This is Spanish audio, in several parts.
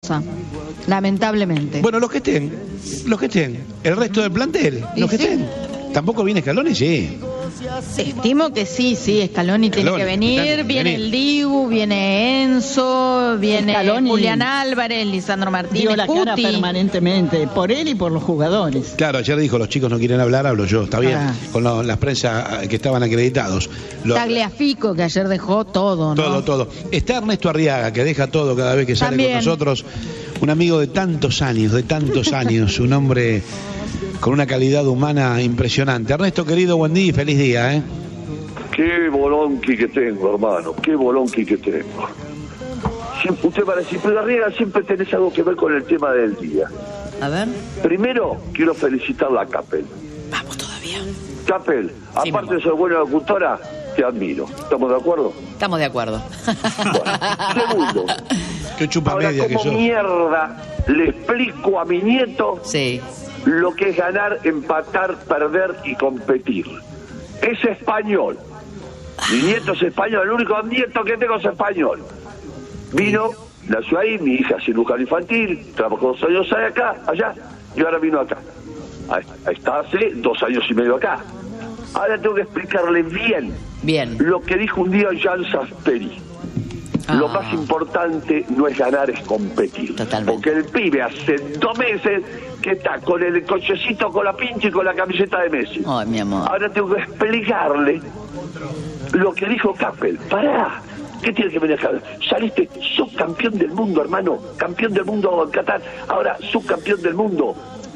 cosa, lamentablemente. Bueno, los que estén, el resto del plantel, los que estén. ¿Tampoco viene Scaloni? Sí. Estimo que sí, Scaloni tiene que venir, viene el Dibu, viene Enzo, viene Scaloni, Julián Álvarez, Lisandro Martínez, dio la cara permanentemente, por él y por los jugadores. Claro, ayer dijo, los chicos no quieren hablar, hablo yo, está bien, con las prensas que estaban acreditados. Tagliafico, que ayer dejó todo, ¿no? Todo. Está Ernesto Arriaga, que deja todo cada vez que sale con nosotros, un amigo de tantos años, un hombre con una calidad humana impresionante. Ernesto, querido, buen día y feliz día, ¿eh? Qué bolonqui que tengo, hermano, qué bolonqui que tengo. Usted va a decir, pero Arriaga, siempre tenés algo que ver con el tema del día. A ver. Primero, quiero felicitarla a Capel. Vamos todavía. Capel, Sí, aparte de ser buena locutora, te admiro. ¿Estamos de acuerdo? Estamos de acuerdo. Bueno, segundo. Qué chupa Ahora, media que ¿cómo sos. mierda le explico a mi nieto lo que es ganar, empatar, perder y competir? Es español. Mi nieto es español, el único nieto que tengo es español. Vino, nació ahí, mi hija cirujano infantil, trabajó 2 años allá, y ahora vino acá. Está hace 2 años y medio acá. Ahora tengo que explicarle bien lo que dijo un día Jean Sasperi. Lo más importante no es ganar, es competir. Totalmente. Porque el pibe hace 2 meses que está con el cochecito, con la pincha y con la camiseta de Messi. Ay, mi amor. Ahora tengo que explicarle lo que dijo Capel. Pará, ¿qué tiene que venir acá? Saliste subcampeón del mundo, hermano. Campeón del mundo en Qatar. Ahora subcampeón del mundo.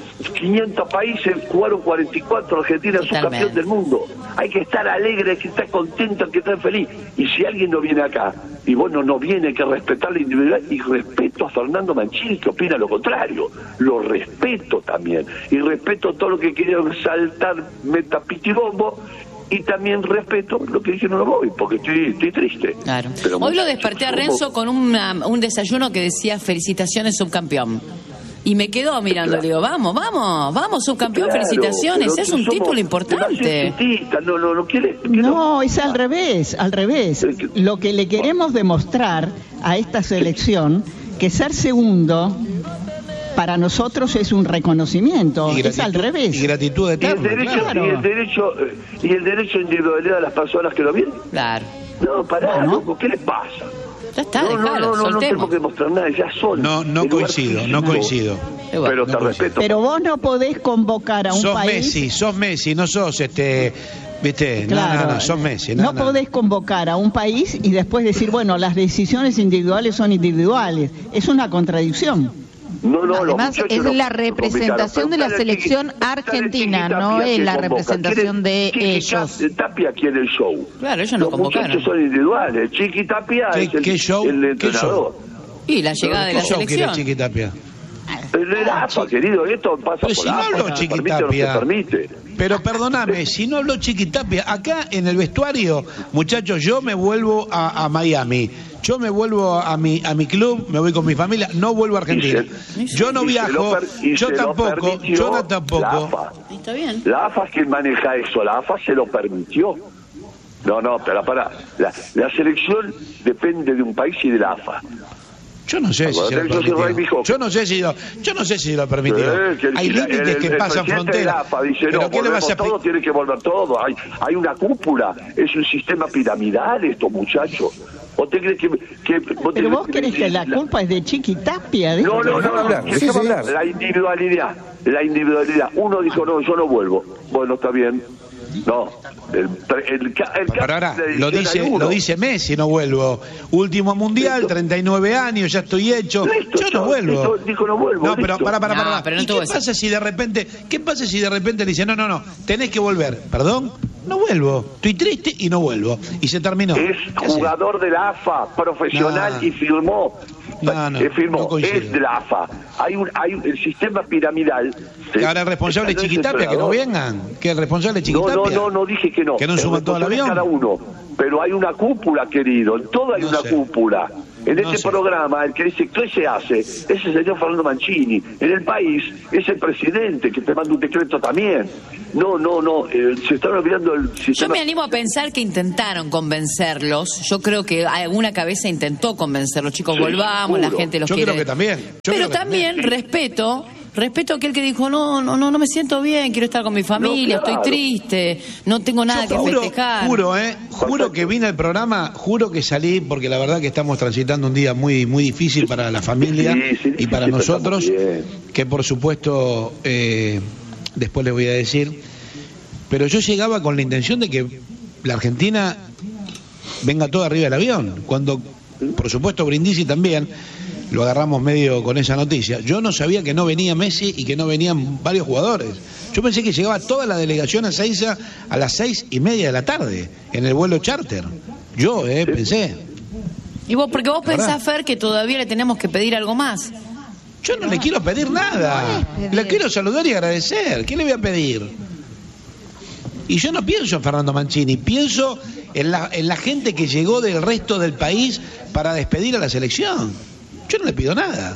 500 países, jugaron 44, Argentina subcampeón del mundo. Hay que estar alegre, hay que estar contento, hay que estar feliz. Y si alguien no viene acá, y bueno, no viene, hay que respetar la individualidad. Y respeto a Fernando Mancini, que opina lo contrario. Lo respeto también. Y respeto todo lo que querían saltar metapitibombo. Y también respeto lo que dije, no voy, porque estoy triste. Claro. Pero hoy lo desperté a Renzo con un desayuno que decía felicitaciones subcampeón. Y me quedó mirando, le digo, vamos, subcampeón, felicitaciones, es un título importante. No, es al revés. Lo que le queremos demostrar a esta selección, que ser segundo para nosotros es un reconocimiento, es al revés. Y gratitud eterna. ¿Y el derecho a individualidad de las personas que lo vienen? Claro. No, pará, loco, ¿qué les pasa? Ya está, no tengo que mostrar nada, ya son. No coincido. Pero te respeto. Pero vos no podés convocar a un país. Sos Messi, no sos ¿viste? Claro, no, sos Messi. No podés convocar a un país y después decir, bueno, las decisiones individuales son individuales. Es una contradicción. Además, es la representación de la selección argentina, no es la representación de ellos. Tapia quiere el show. Claro, ellos no convocaron. Los muchachos son individuales. Chiqui Tapia es el entrenador. Y la llegada de la selección. ¿Qué Chiqui Tapia? El AFA, querido, esto pasa pero por si no habló Chiqui Tapia. Pero perdóname, si no habló Chiqui Tapia, acá en el vestuario, muchachos, yo me vuelvo a Miami. Yo me vuelvo a mi club, me voy con mi familia, no vuelvo a Argentina. Yo no viajo, yo tampoco. Está bien. La AFA es quien maneja eso, la AFA se lo permitió. No, pero pará. La selección depende de un país y de la AFA. Yo no sé si se lo permitió. Yo no sé si lo permitió. Hay límites que pasan fronteras. Pero ¿qué le vas a todo? Tiene que volver todo. Hay una cúpula. Es un sistema piramidal esto, muchachos. ¿O te crees pero vos crees que la culpa es de Chiqui Tapia? No. La individualidad. Uno dijo, no, yo no vuelvo. Bueno, está bien. No, pero ahora lo dice Messi, no vuelvo. Último mundial, 39 años, ya estoy hecho. Yo no vuelvo. Dijo no vuelvo. No, pero para. Pero no ¿Qué pasa si de repente le dice, no, tenés que volver? ¿Perdón? No vuelvo. Estoy triste y no vuelvo. Y se terminó. Es jugador de la AFA, profesional, y firmó. Es de la AFA. Hay el sistema piramidal. Ahora el responsable es Chiqui Tapia, que no vengan. Que el responsable es Chiqui Tapia. No dije que no. Que no suban todo el avión. Cada uno. Pero hay una cúpula, querido. En todo hay una cúpula. En este programa, el que dice ¿qué se hace? Es el señor Fernando Mancini. En El País es el presidente que te manda un decreto también. No, se están olvidando el sistema. Yo me animo a pensar que intentaron convencerlos. Yo creo que alguna cabeza intentó convencerlos. Chicos, volvamos, la gente los quiere. Yo creo que también. Pero también respeto a aquel que dijo, no me siento bien, quiero estar con mi familia, estoy triste, no tengo nada que festejar. Juro que vine al programa, juro que salí, porque la verdad que estamos transitando un día muy muy difícil para la familia y para nosotros, que por supuesto después les voy a decir, pero yo llegaba con la intención de que la Argentina venga todo arriba del avión, cuando por supuesto Brindisi también lo agarramos medio con esa noticia. Yo no sabía que no venía Messi y que no venían varios jugadores. Yo pensé que llegaba toda la delegación a Ezeiza a las 6:30 de la tarde, en el vuelo charter. Yo, pensé. ¿Y vos, porque vos pensás, Fer, que todavía le tenemos que pedir algo más? Yo no le quiero pedir nada. Le quiero saludar y agradecer. ¿Qué le voy a pedir? Y yo no pienso en Fernando Mancini, pienso en la gente que llegó del resto del país para despedir a la selección. Yo no le pido nada.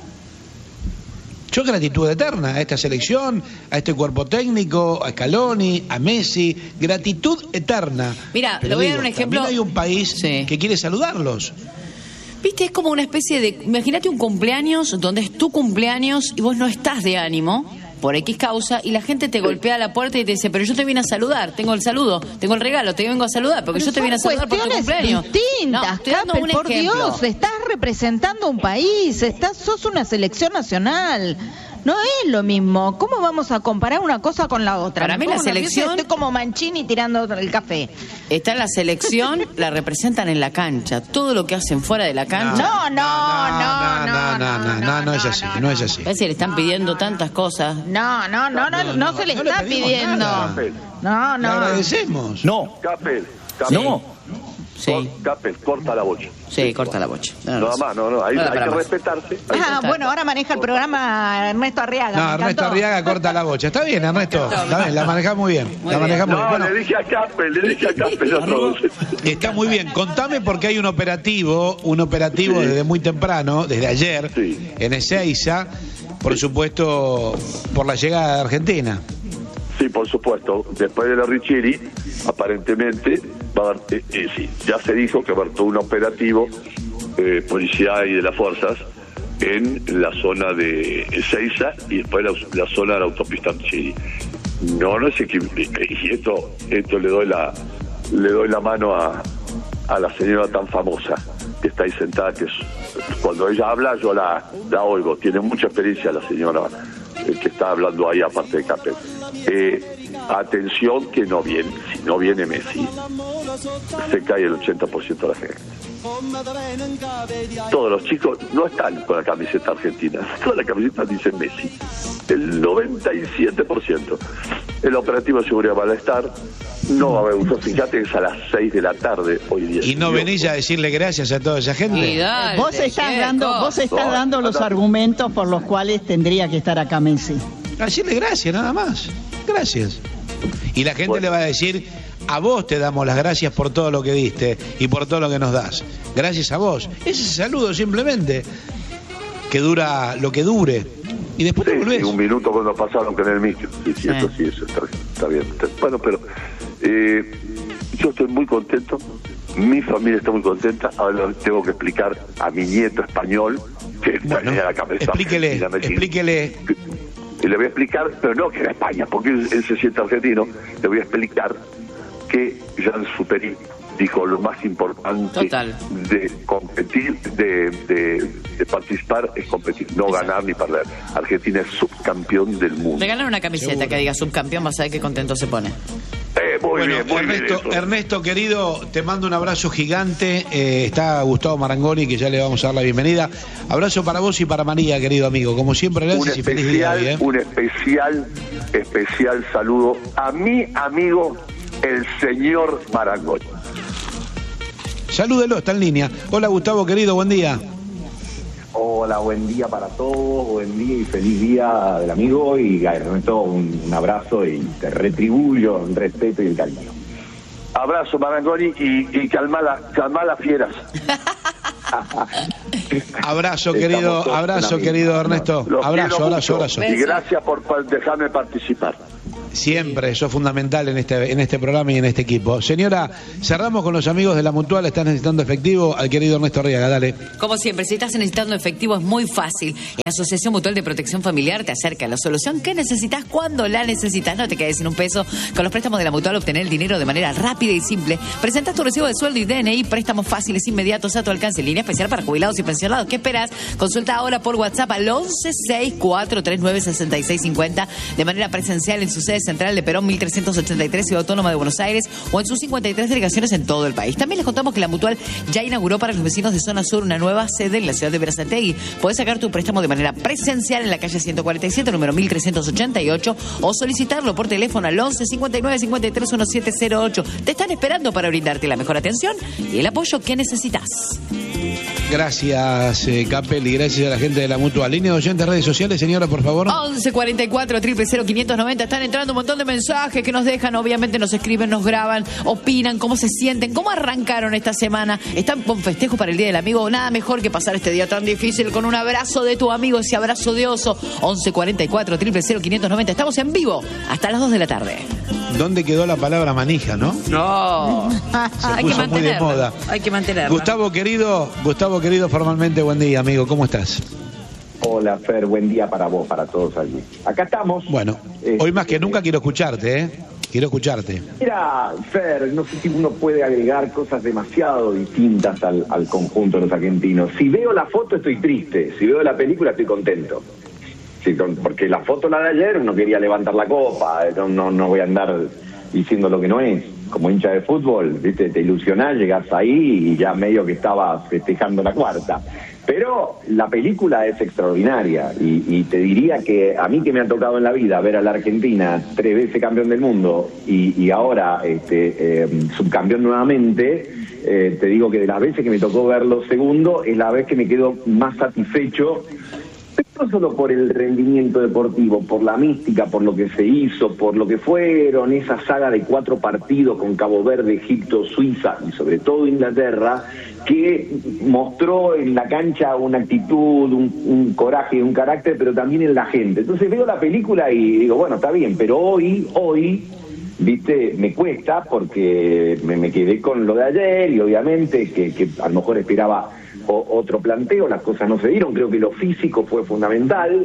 Yo gratitud eterna a esta selección, a este cuerpo técnico, a Scaloni, a Messi, gratitud eterna. Mira, le voy a dar un ejemplo. También hay un país que quiere saludarlos. Viste, es como una especie de... Imagínate un cumpleaños donde es tu cumpleaños y vos no estás de ánimo, por X causa, y la gente te golpea la puerta y te dice, pero yo te vine a saludar, tengo el saludo, tengo el regalo, te vengo a saludar, porque yo te vine a saludar por tu cumpleaños. Distintas, estoy dando un por ejemplo. Dios, estás representando un país, sos una selección nacional. No es lo mismo. ¿Cómo vamos a comparar una cosa con la otra? Para mí la selección... Estoy como Mancini tirando el café. Está en la selección, la representan en la cancha. Todo lo que hacen fuera de la cancha... No es así, no es así. Parece que le están pidiendo tantas cosas. No se le está pidiendo. No. Le agradecemos. No. Capel. No. Sí. Capel, corta la bocha. Sí, corta la bocha. Nada más, hay que respetarse. Bueno, ahora maneja el programa Ernesto Arriaga. No, Ernesto Arriaga corta la bocha. Está bien, Ernesto. Está bien, la manejás muy bien. Bueno, le dije a Capel a todos. Está muy bien. Contame porque hay un operativo desde muy temprano, desde ayer, en Ezeiza, por supuesto, por la llegada de Argentina. Sí, por supuesto. Después de la Richeri, aparentemente, va a haber, ya se dijo que va a haber todo un operativo policial y de las fuerzas en la zona de Ezeiza y después la zona de la autopista Richeri. No sé qué. Y esto le doy la mano a la señora tan famosa que está ahí sentada, que cuando ella habla yo la oigo. Tiene mucha experiencia la señora que está hablando ahí, aparte de Capel. Atención que si no viene Messi, se cae el 80% de la gente. Todos los chicos no están con la camiseta argentina, toda la camiseta dice Messi, el 97%. El operativo de seguridad va a estar, no va a haber uso. Fíjate que es a las 6 de la tarde hoy día. ¿Y no venís a decirle gracias a toda esa gente? Dale, vos estás dando los argumentos por los cuales tendría que estar acá Messi. Decirle gracias, nada más. Gracias. Y la gente le va a decir, a vos te damos las gracias por todo lo que diste y por todo lo que nos das. Gracias a vos. Ese saludo simplemente, que dura lo que dure. Y después te volvés. Un minuto cuando pasaron con el micro. Eso está bien. Bueno, pero yo estoy muy contento. Mi familia está muy contenta. Ahora tengo que explicar a mi nieto español que bueno, la cabeza. Explíquele. Y le voy a explicar, pero no que era España, porque él se siente argentino. Le voy a explicar que Jean Superi dijo lo más importante de competir, de participar es competir, no ganar ni perder. Argentina es subcampeón del mundo. Le ganan una camiseta. Seguro. Que diga subcampeón, vas a ver qué contento se pone. Muy bien, Ernesto, querido, te mando un abrazo gigante. Está Gustavo Marangoni, que ya le vamos a dar la bienvenida. Abrazo para vos y para María, querido amigo. Como siempre, gracias y feliz día hoy, Un especial saludo a mi amigo, el señor Marangoni. Salúdelo, está en línea. Hola, Gustavo, querido, buen día. Hola, buen día para todos, buen día y feliz día del amigo, y Ernesto, un abrazo y te retribuyo el respeto y el cariño. Abrazo, Marangoni, y calma las fieras. Abrazo, querido Ernesto. Abrazo. Y gracias por dejarme participar. Siempre, eso es fundamental en este programa y en este equipo. Señora, cerramos con los amigos de la Mutual. ¿Estás necesitando efectivo? Al querido Ernesto Arriaga, dale. Como siempre, si estás necesitando efectivo es muy fácil. La Asociación Mutual de Protección Familiar te acerca a la solución que necesitas cuando la necesitas. No te quedes sin un peso. Con los préstamos de la Mutual obtener el dinero de manera rápida y simple. Presentas tu recibo de sueldo y DNI, préstamos fáciles, inmediatos a tu alcance. Línea especial para jubilados y pensionados. ¿Qué esperas? Consulta ahora por WhatsApp al 1164396650 de manera presencial en su sede central de Perón 1383, Ciudad Autónoma de Buenos Aires, o en sus 53 delegaciones en todo el país. También les contamos que la Mutual ya inauguró para los vecinos de Zona Sur una nueva sede en la ciudad de Berazategui. Podés sacar tu préstamo de manera presencial en la calle 147, número 1388, o solicitarlo por teléfono al 11 59 53 1708. Te están esperando para brindarte la mejor atención y el apoyo que necesitas. Gracias, Capel, y gracias a la gente de la Mutual. Línea de oyentes, redes sociales, señora, por favor. 11 44 000 590. Están entrando un montón de mensajes que nos dejan, obviamente nos escriben, nos graban, opinan, cómo se sienten, cómo arrancaron esta semana. Están con festejo para el Día del Amigo. Nada mejor que pasar este día tan difícil con un abrazo de tu amigo, ese abrazo de oso. 11 44 000 590. Estamos en vivo hasta las 2 de la tarde. ¿Dónde quedó la palabra manija, no? No. Hay que mantenerla. Muy de moda. Hay que mantenerla. Gustavo querido, formalmente, buen día, amigo. ¿Cómo estás? Hola, Fer, buen día para vos, para todos allí. Acá estamos. Bueno, hoy más que nunca quiero escucharte, ¿eh? Quiero escucharte. Mira, Fer, no sé si uno puede agregar cosas demasiado distintas al conjunto de los argentinos. Si veo la foto estoy triste, si veo la película estoy contento. Sí, porque la foto, la de ayer, uno quería levantar la copa, no voy a andar diciendo lo que no es. Como hincha de fútbol, ¿viste? Te ilusionás, llegás ahí y ya medio que estabas festejando la cuarta. Pero la película es extraordinaria y te diría que a mí, que me ha tocado en la vida ver a la Argentina 3 veces campeón del mundo y ahora subcampeón nuevamente, te digo que de las veces que me tocó verlo segundo es la vez que me quedo más satisfecho. No solo por el rendimiento deportivo, por la mística, por lo que se hizo, por lo que fueron esa saga de 4 partidos con Cabo Verde, Egipto, Suiza y sobre todo Inglaterra, que mostró en la cancha una actitud, un coraje, un carácter, pero también en la gente. Entonces veo la película y digo, bueno, está bien, pero hoy, viste, me cuesta porque me quedé con lo de ayer y obviamente que a lo mejor esperaba otro planteo, las cosas no se dieron. Creo que lo físico fue fundamental,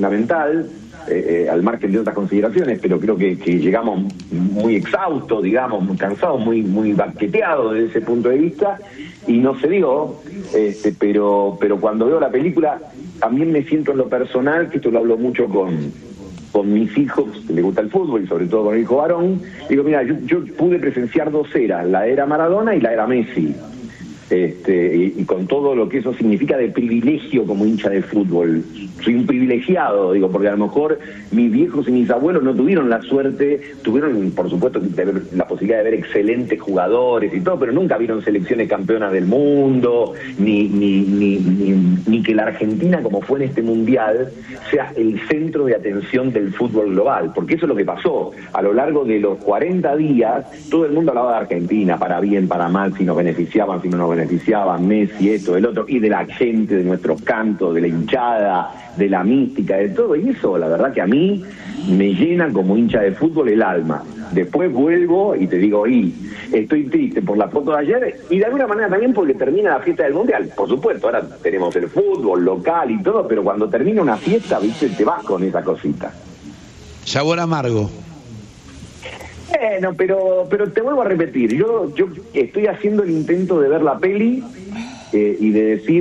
al margen de otras consideraciones, pero creo que llegamos muy exhaustos, digamos, muy cansados, muy banqueteados desde ese punto de vista, y no se dio, pero cuando veo la película también me siento en lo personal, que esto lo hablo mucho con mis hijos, que les gusta el fútbol, y sobre todo con el hijo varón. Digo, mira, yo pude presenciar 2 eras, la era Maradona y la era Messi. Y con todo lo que eso significa de privilegio como hincha de fútbol. Soy un privilegiado, digo, porque a lo mejor mis viejos y mis abuelos no tuvieron la suerte, tuvieron por supuesto la posibilidad de ver excelentes jugadores y todo, pero nunca vieron selecciones campeonas del mundo, ni que la Argentina, como fue en este mundial, sea el centro de atención del fútbol global, porque eso es lo que pasó. A lo largo de los 40 días, todo el mundo hablaba de Argentina, para bien, para mal, si nos beneficiaban, si no nos beneficiaban, Messi, esto, el otro, y de la gente, de nuestros cantos, de la hinchada, de la mística, de todo, y eso la verdad que a mí me llena como hincha de fútbol el alma. Después vuelvo y te digo, estoy triste por la foto de ayer y de alguna manera también porque termina la fiesta del Mundial. Por supuesto, ahora tenemos el fútbol local y todo, pero cuando termina una fiesta, viste, te vas con esa cosita. Sabor amargo. Bueno, pero te vuelvo a repetir, yo estoy haciendo el intento de ver la peli y de decir,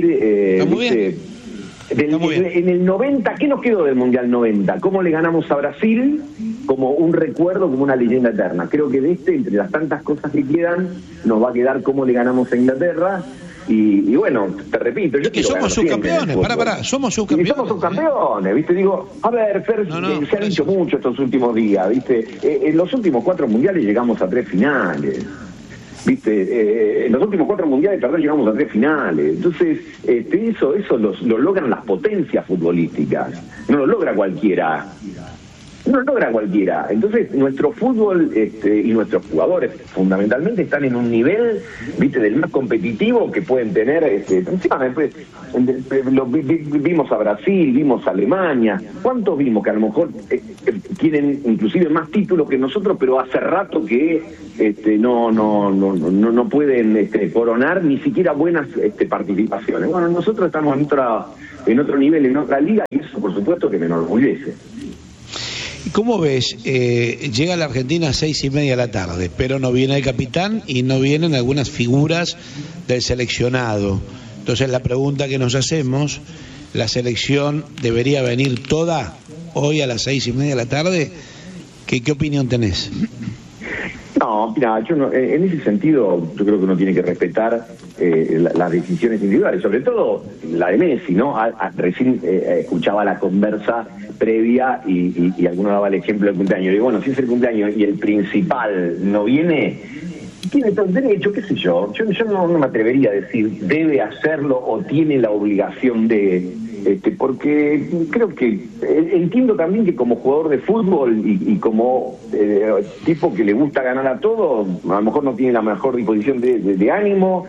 en el 90, ¿qué nos quedó del Mundial 90? ¿Cómo le ganamos a Brasil? Como un recuerdo, como una leyenda eterna. Creo que entre las tantas cosas que quedan, nos va a quedar cómo le ganamos a Inglaterra. Y bueno, te repito, yo quiero somos subcampeones, somos subcampeones. Y somos subcampeones, ¿viste? Digo, a ver, Fer, se ha dicho mucho estos últimos días, ¿viste? En los últimos 4 mundiales llegamos a 3 finales. ¿Viste? En los últimos 4 mundiales, perdón, llegamos a 3 finales. Entonces, eso lo logran las potencias futbolísticas. No lo logra cualquiera. no logra cualquiera. Entonces nuestro fútbol y nuestros jugadores fundamentalmente están en un nivel, viste, del más competitivo que pueden tener. Encima vimos a Brasil, vimos a Alemania. ¿Cuántos vimos que a lo mejor tienen inclusive más títulos que nosotros, pero hace rato que no pueden coronar ni siquiera buenas participaciones? Bueno, nosotros estamos en otro nivel, en otra liga, y eso por supuesto que me enorgullece. ¿Cómo ves? Llega la Argentina a 6:30 de la tarde, pero no viene el capitán y no vienen algunas figuras del seleccionado. Entonces la pregunta que nos hacemos, ¿la selección debería venir toda hoy a las 6:30 de la tarde? ¿Qué opinión tenés? No, mira, en ese sentido yo creo que uno tiene que respetar las decisiones individuales, sobre todo la de Messi, ¿no? Recién escuchaba la conversa previa y alguno daba el ejemplo del cumpleaños. Y digo, bueno, si es el cumpleaños y el principal no viene, tiene todo el derecho, qué sé yo. Yo no me atrevería a decir debe hacerlo o tiene la obligación de... porque creo que entiendo también que como jugador de fútbol y como tipo que le gusta ganar a todo, a lo mejor no tiene la mejor disposición de ánimo,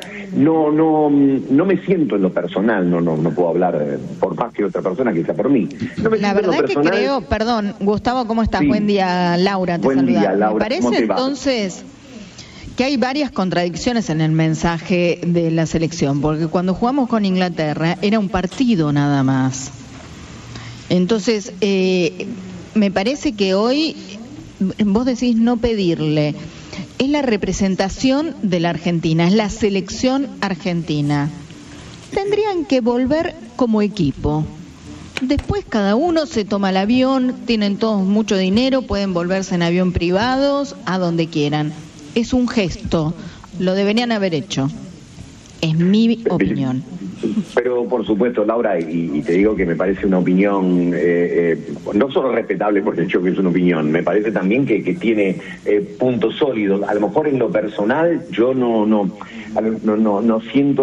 no me siento en lo personal, no puedo hablar por más que otra persona que sea por mí. La verdad que creo, perdón, Gustavo, ¿cómo estás? Sí. Buen día, Laura, te saluda. Buen día, Laura. Me parece entonces que hay varias contradicciones en el mensaje de la selección, porque cuando jugamos con Inglaterra era un partido nada más. Entonces, me parece que hoy, vos decís no pedirle, es la representación de la Argentina, es la selección argentina. Tendrían que volver como equipo. Después cada uno se toma el avión, tienen todos mucho dinero, pueden volverse en avión privados, a donde quieran. Es un gesto, lo deberían haber hecho, es mi opinión. Pero por supuesto, Laura, y te digo que me parece una opinión no solo respetable por el hecho que es una opinión, me parece también que tiene puntos sólidos. A lo mejor en lo personal yo no siento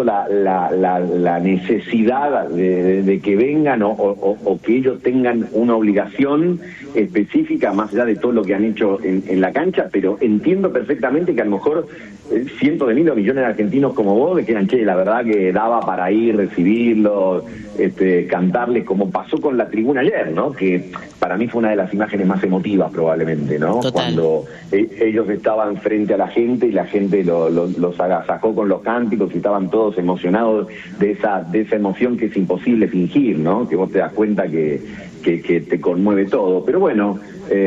la necesidad de que vengan o que ellos tengan una obligación específica más allá de todo lo que han hecho en la cancha, pero entiendo perfectamente que a lo mejor cientos de miles o millones de argentinos como vos dijeran, che, la verdad que daba para ir, recibirlos, cantarles, como pasó con la tribuna ayer, ¿no? Que para mí fue una de las imágenes más emotivas probablemente, ¿no? Total. Cuando ellos estaban frente a la gente y la gente los agasajó con los cánticos y estaban todos emocionados de esa emoción que es imposible fingir, ¿no? Que vos te das cuenta que te conmueve todo. Pero bueno,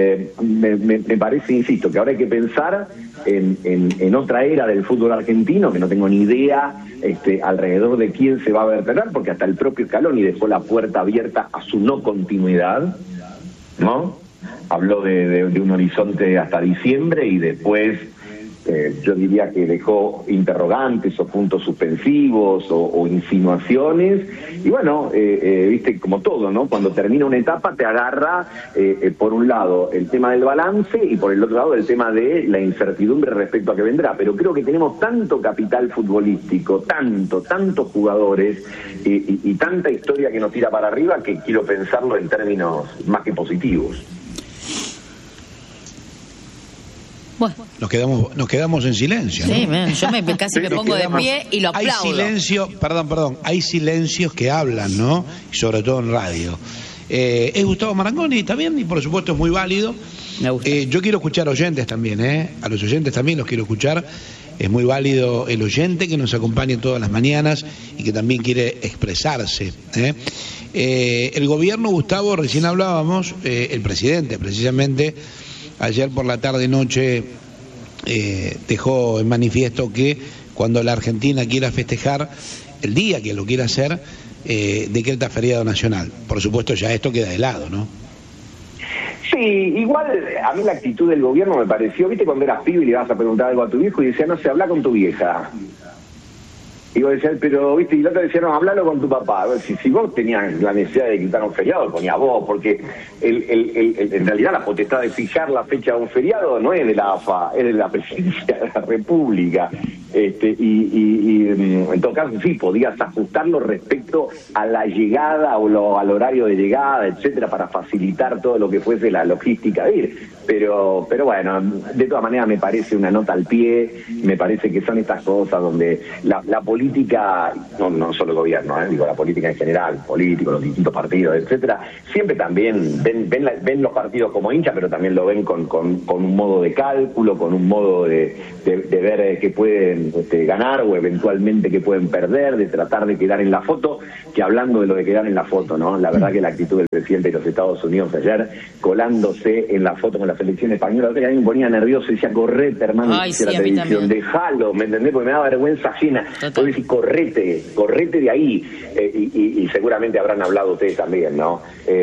me parece, insisto, que ahora hay que pensar en otra era del fútbol argentino, que no tengo ni idea alrededor de quién se va a vertebrar, porque hasta el propio Scaloni dejó la puerta abierta a su no continuidad, ¿no? Habló de un horizonte hasta diciembre y después yo diría que dejó interrogantes o puntos suspensivos o insinuaciones. Y bueno, viste, como todo, ¿no? Cuando termina una etapa te agarra, por un lado, el tema del balance y por el otro lado el tema de la incertidumbre respecto a que vendrá. Pero creo que tenemos tanto capital futbolístico, tantos jugadores y tanta historia que nos tira para arriba que quiero pensarlo en términos más que positivos. Bueno. Nos quedamos en silencio, ¿no? Sí, yo casi me pongo de pie y lo aplaudo. Hay silencio, perdón, hay silencios que hablan, ¿no? Y sobre todo en radio. Es Gustavo Marangoni también, y por supuesto es muy válido. Me gusta. Yo quiero escuchar oyentes también, a los oyentes también los quiero escuchar. Es muy válido el oyente que nos acompaña todas las mañanas y que también quiere expresarse. El gobierno, Gustavo, recién hablábamos, el presidente precisamente, ayer por la tarde-noche dejó en manifiesto que cuando la Argentina quiera festejar, el día que lo quiera hacer, decreta feriado nacional. Por supuesto ya esto queda de lado, ¿no? Sí, igual a mí la actitud del gobierno me pareció, viste cuando eras pibe y le vas a preguntar algo a tu viejo y decía, no sé, habla con tu vieja. Y vos decías, pero, viste, y el otro decía, no, hablalo con tu papá. Si vos tenías la necesidad de quitar un feriado, lo ponías vos, porque en realidad la potestad de fijar la fecha de un feriado no es de la AFA, es de la Presidencia de la República. Y en todo caso, sí, podías ajustarlo respecto a la llegada al horario de llegada, etcétera, para facilitar todo lo que fuese la logística de ir. Pero bueno, de todas maneras me parece una nota al pie, me parece que son estas cosas donde la política, no solo el gobierno, digo la política en general, políticos, los distintos partidos, etcétera, siempre también ven los partidos como hinchas, pero también lo ven con un modo de cálculo, con un modo de ver que pueden ganar o eventualmente que pueden perder, de tratar de quedar en la foto, que hablando de lo de quedar en la foto, ¿no? La verdad que la actitud del presidente de los Estados Unidos ayer, colándose en la foto con la selección española, que a mí me ponía nervioso y decía, correte, hermano, la televisión, dejalo, ¿me entendés? Porque me da vergüenza ajena. Vos decís, correte de ahí. Y seguramente habrán hablado ustedes también, ¿no?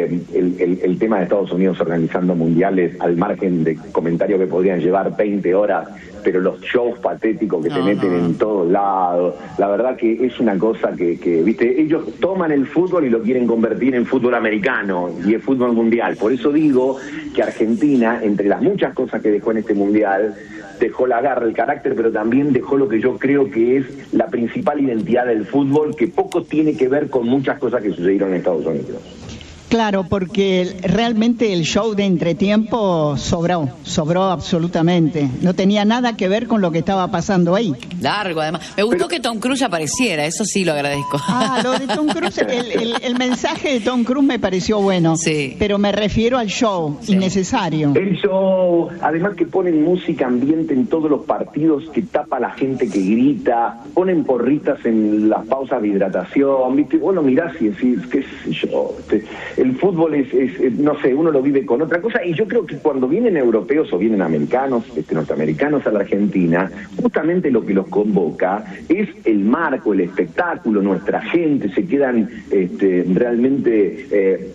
El tema de Estados Unidos organizando mundiales, al margen de comentarios que podrían llevar 20 horas, pero los shows patéticos que te meten en todos lados, la verdad que es una cosa que, viste, ellos toman el fútbol y lo quieren convertir en fútbol americano y en fútbol mundial. Por eso digo que Argentina, entre las muchas cosas que dejó en este mundial, dejó la garra, el carácter, pero también dejó lo que yo creo que es la principal identidad del fútbol, que poco tiene que ver con muchas cosas que sucedieron en Estados Unidos. Claro, porque realmente el show de entretiempo sobró absolutamente. No tenía nada que ver con lo que estaba pasando ahí. Largo, además. Me gustó que Tom Cruise apareciera, eso sí lo agradezco. Lo de Tom Cruise, el mensaje de Tom Cruise me pareció bueno, sí. Pero me refiero al show, innecesario. El show, además que ponen música ambiente en todos los partidos, que tapa a la gente que grita, ponen porritas en las pausas de hidratación, ¿viste? Vos lo mirás y decís, qué sé yo, el fútbol es, no sé, uno lo vive con otra cosa, y yo creo que cuando vienen europeos o vienen americanos, norteamericanos a la Argentina, justamente lo que los convoca es el marco, el espectáculo, nuestra gente, se quedan realmente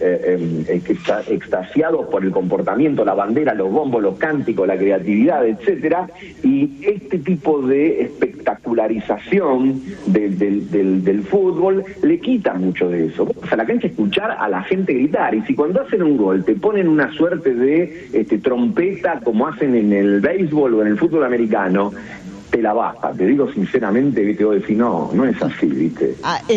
extasiados por el comportamiento, la bandera, los bombos, los cánticos, la creatividad, etcétera, y este tipo de espectacularización del fútbol le quita mucho de eso. Vamos a la cancha a escuchar a la gente gritar, y si cuando hacen un gol te ponen una suerte de trompeta como hacen en el béisbol o en el fútbol americano, te la baja, te digo sinceramente, viste, vos decís, no es así, viste.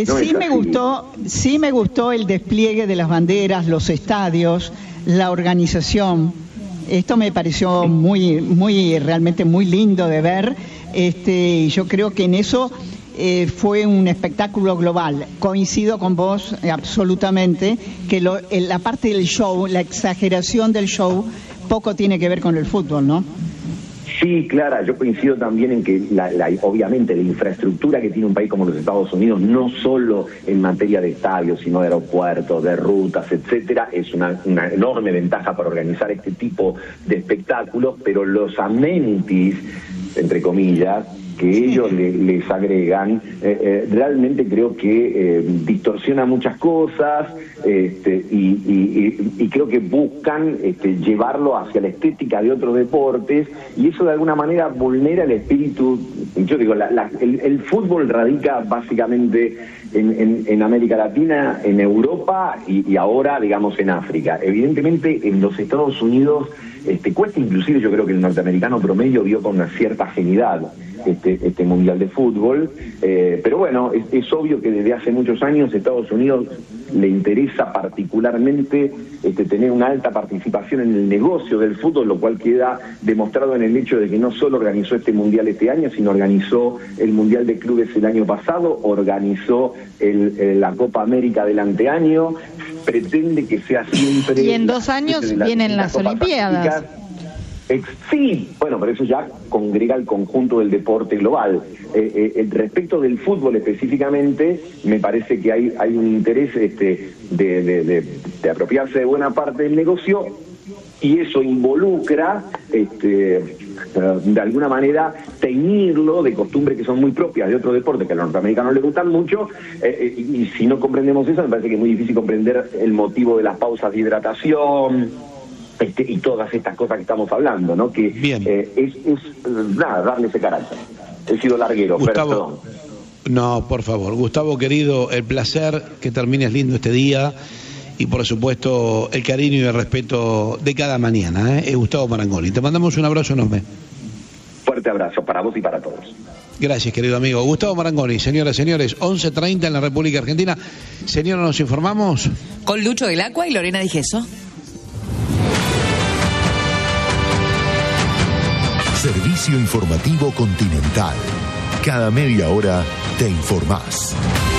Sí me gustó el despliegue de las banderas, los estadios, la organización. Esto me pareció realmente muy lindo de ver, y yo creo que en eso fue un espectáculo global. Coincido con vos absolutamente que la parte del show, la exageración del show, poco tiene que ver con el fútbol, ¿no? Sí, Clara, yo coincido también en que obviamente la infraestructura que tiene un país como los Estados Unidos, no solo en materia de estadios, sino de aeropuertos, de rutas, etcétera, es una enorme ventaja para organizar este tipo de espectáculos, pero los amenities, entre comillas, que ellos les agregan, realmente creo que distorsiona muchas cosas, y creo que buscan llevarlo hacia la estética de otros deportes, y eso de alguna manera vulnera el espíritu. Yo digo, el fútbol radica básicamente en América Latina, en Europa y ahora, digamos, en África. Evidentemente, en los Estados Unidos cuesta, inclusive yo creo que el norteamericano promedio vio con una cierta ajenidad este mundial de fútbol, pero bueno, es obvio que desde hace muchos años Estados Unidos le interesa particularmente tener una alta participación en el negocio del fútbol, lo cual queda demostrado en el hecho de que no solo organizó este mundial este año, sino organizó el mundial de clubes el año pasado, organizó la Copa América del anteaño, pretende que sea siempre... Y en 2 años vienen las Olimpiadas. Sí, bueno, pero eso ya congrega el conjunto del deporte global. Respecto del fútbol específicamente, me parece que hay un interés de apropiarse de buena parte del negocio, y eso involucra de alguna manera teñirlo de costumbres que son muy propias de otro deporte que a los norteamericanos les gustan mucho, y si no comprendemos eso, me parece que es muy difícil comprender el motivo de las pausas de hidratación y todas estas cosas que estamos hablando, ¿no? Que es darle ese carácter. He sido larguero, Gustavo, perdón. No, por favor. Gustavo, querido, el placer, que termines lindo este día y, por supuesto, el cariño y el respeto de cada mañana. Gustavo Marangoni. Te mandamos un abrazo enorme. Fuerte abrazo para vos y para todos. Gracias, querido amigo. Gustavo Marangoni, señoras y señores, 11:30 en la República Argentina. Señora, ¿nos informamos? Con Lucho del Acua y Lorena Di Gesso. Servicio Informativo Continental. Cada media hora te informás.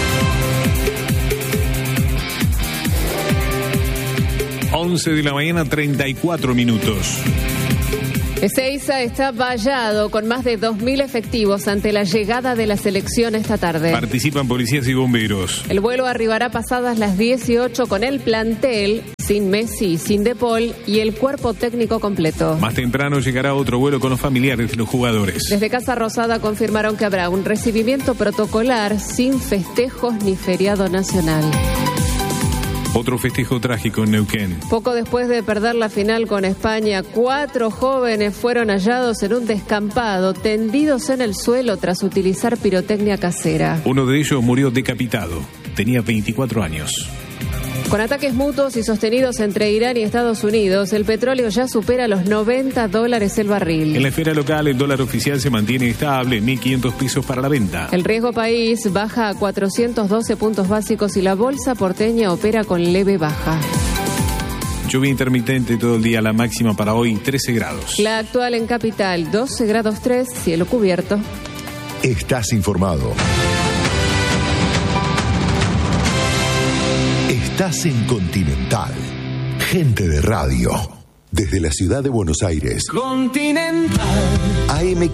11 de la mañana, 34 minutos. Ezeiza está vallado con más de 2.000 efectivos ante la llegada de la selección esta tarde. Participan policías y bomberos. El vuelo arribará pasadas las 18 con el plantel, sin Messi, sin De Paul y el cuerpo técnico completo. Más temprano llegará otro vuelo con los familiares de los jugadores. Desde Casa Rosada confirmaron que habrá un recibimiento protocolar sin festejos ni feriado nacional. Otro festejo trágico en Neuquén. Poco después de perder la final con España, 4 jóvenes fueron hallados en un descampado, tendidos en el suelo tras utilizar pirotecnia casera. Uno de ellos murió decapitado. Tenía 24 años. Con ataques mutuos y sostenidos entre Irán y Estados Unidos, el petróleo ya supera los $90 el barril. En la esfera local, el dólar oficial se mantiene estable en 1.500 pesos para la venta. El riesgo país baja a 412 puntos básicos y la bolsa porteña opera con leve baja. Lluvia intermitente todo el día, la máxima para hoy 13 grados. La actual en Capital, 12 grados 3, cielo cubierto. Estás informado. Estás en Continental. Gente de radio. Desde la ciudad de Buenos Aires. Continental. AM